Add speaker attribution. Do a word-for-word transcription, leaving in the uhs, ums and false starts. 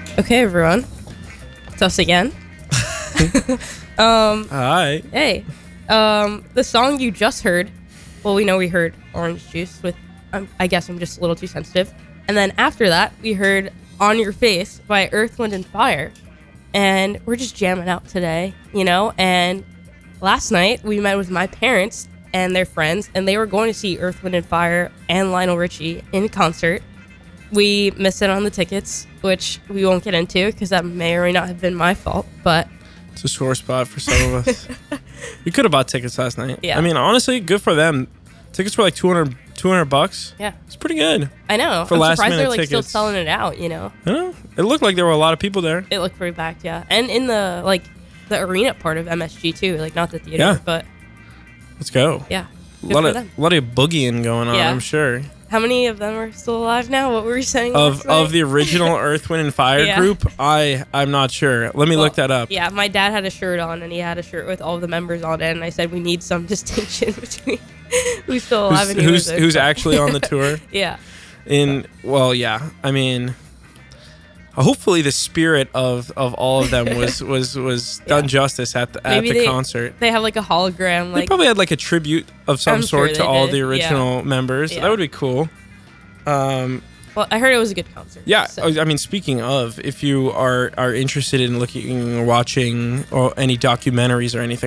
Speaker 1: Okay, everyone. It's us again. um,
Speaker 2: Hi.
Speaker 1: hey. Um, the song you just heard, well, we know we heard Orange Juice with, um, I guess I'm just a little too sensitive. And then after that, we heard On Your Face by Earth, Wind, and Fire. And we're just jamming out today, you know? And last night, we met with my parents and their friends, and they were going to see Earth, Wind, and Fire and Lionel Richie in concert. We missed it on the tickets, which we won't get into because that may or may not have been my fault, but
Speaker 2: It's a sore spot for some of us. We could have bought tickets last night.
Speaker 1: Yeah.
Speaker 2: I mean, honestly, good for them. Tickets were like two hundred, two hundred bucks.
Speaker 1: yeah,
Speaker 2: It's pretty good.
Speaker 1: I know.
Speaker 2: For
Speaker 1: I'm
Speaker 2: last
Speaker 1: surprised they're
Speaker 2: minute
Speaker 1: like still
Speaker 2: tickets.
Speaker 1: selling it out, you know?
Speaker 2: I don't know. It looked like there were a lot of people there.
Speaker 1: It looked pretty packed, yeah. And in the, like, the arena part of M S G too, like not the theater,
Speaker 2: Yeah.
Speaker 1: but
Speaker 2: Let's go.
Speaker 1: yeah.
Speaker 2: A
Speaker 1: Good
Speaker 2: lot
Speaker 1: for
Speaker 2: of
Speaker 1: them.
Speaker 2: a lot of boogieing going on,
Speaker 1: Yeah.
Speaker 2: I'm sure.
Speaker 1: How many of them are still alive now? What were we saying?
Speaker 2: Of
Speaker 1: last night?
Speaker 2: of the original Earth, Wind, and Fire
Speaker 1: Yeah.
Speaker 2: group, I I'm not sure. Let me
Speaker 1: Well,
Speaker 2: look that up.
Speaker 1: Yeah, my dad had a shirt on, and he had a shirt with all the members on it, and I said we need some distinction between who's still alive
Speaker 2: Who's
Speaker 1: and who
Speaker 2: who's,
Speaker 1: isn't.
Speaker 2: who's actually on the tour?
Speaker 1: Yeah,
Speaker 2: In well, yeah. I mean, hopefully the spirit of, of all of them was was was
Speaker 1: Yeah.
Speaker 2: done justice at the at
Speaker 1: Maybe
Speaker 2: the
Speaker 1: they-
Speaker 2: concert.
Speaker 1: they have like a hologram,
Speaker 2: They
Speaker 1: like
Speaker 2: probably had like a tribute of some
Speaker 1: I'm sure
Speaker 2: sort to
Speaker 1: they
Speaker 2: all
Speaker 1: did,
Speaker 2: the
Speaker 1: yeah.
Speaker 2: original members.
Speaker 1: Yeah.
Speaker 2: That would be cool. Um,
Speaker 1: well, I heard it was a good concert.
Speaker 2: yeah,
Speaker 1: so.
Speaker 2: I mean, speaking of, if you are are interested in looking or watching or any documentaries or anything